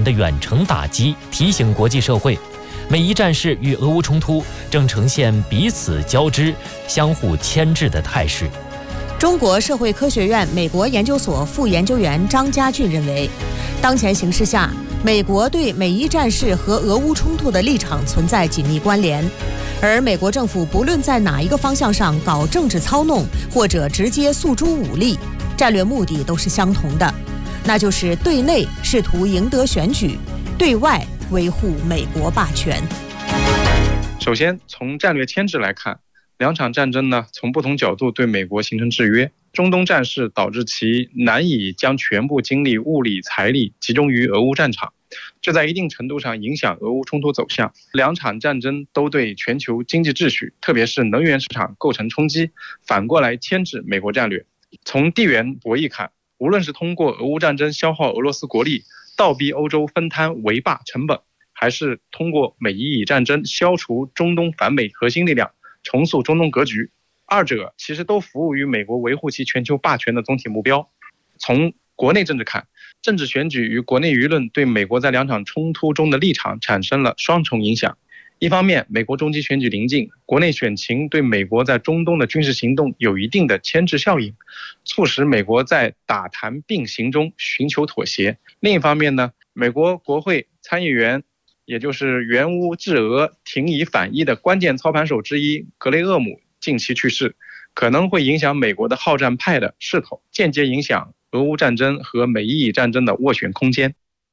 的远程打击，提醒国际社会，美伊战事与俄乌冲突正呈现彼此交织、相互牵制的态势。 中国社会科学院美国研究所副研究员张家俊认为，当前形势下，美国对美伊战事和俄乌冲突的立场存在紧密关联，而美国政府不论在哪一个方向上搞政治操弄，或者直接诉诸武力，战略目的都是相同的，那就是对内试图赢得选举，对外维护美国霸权。 首先，从战略牵制来看，两场战争呢，从不同角度对美国形成制约。中东战事导致其难以将全部精力、物力、财力集中于俄乌战场，这在一定程度上影响俄乌冲突走向。两场战争都对全球经济秩序，特别是能源市场构成冲击，反过来牵制美国战略。从地缘博弈看，无论是通过俄乌战争消耗俄罗斯国力，倒逼欧洲分摊围霸成本，还是通过美伊战争消除中东反美核心力量，重塑中东格局，二者其实都服务于美国维护其全球霸权的总体目标。从国内政治看，政治选举与国内舆论对美国在两场冲突中的立场产生了双重影响。一方面，美国中期选举临近，国内选情对美国在中东的军事行动有一定的牵制效应，促使美国在打谈并行中寻求妥协。另一方面呢，美国国会参议员，也就是援乌制俄、停以反伊的关键操盘手之一格雷厄姆近期去世，可能会影响美国的好战派的势头，间接影响俄乌战争和美伊战争的斡旋空间。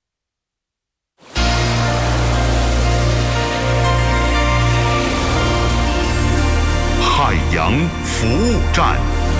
海洋服务站，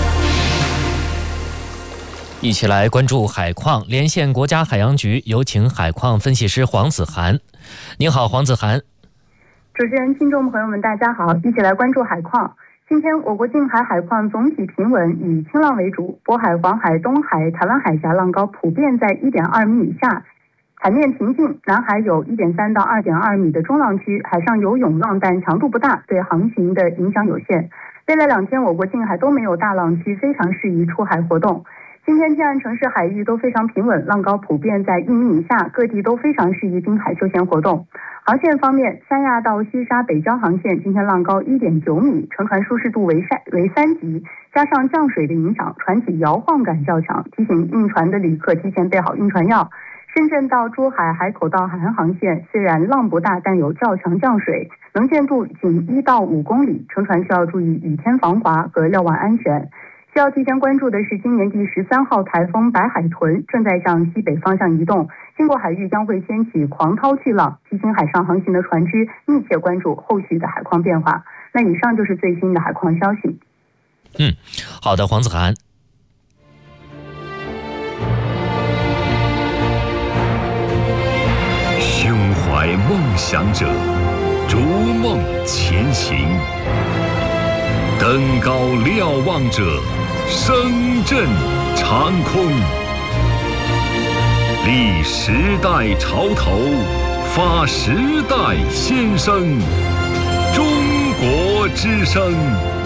一起来关注海况。连线国家海洋局，有请海况分析师黄子涵。您好，黄子涵。 主持人、听众朋友们，大家好，一起来关注海况。今天我国近海海况总体平稳，以轻浪为主，渤海、黄海、东海、台湾海峡浪高普遍在 1.2 米以下，海面平静，南海有 1.3 到 2.2 米的中浪区，海上有涌浪，但强度不大，对航行的影响有限。未来2天我国近海都没有大浪区，非常适宜出海活动。今天近岸城市海域都非常平稳，浪高普遍在1米以下，各地都非常适宜滨海休闲活动。航线方面，三亚到西沙北礁航线今天浪高 1.9 米，乘船舒适度为3级，加上降水的影响，船体摇晃感较强，提醒晕船的旅客提前备好晕船药。深圳到珠海海口到海安航线虽然浪不大，但有较强降水，能见度仅1到5公里，乘船需要注意雨天防滑和瞭望安全。需要提前关注的是，今年第13号台风白海豚正在向西北方向移动，经过海域将会掀起狂涛巨浪，提醒海上航行的船只密切关注后续的海况变化。那以上就是最新的海况消息。 好的，黄子涵。 胸怀梦想者，逐梦前行；登高瞭望者，声震长空。立时代潮头，发时代先声。中国之声。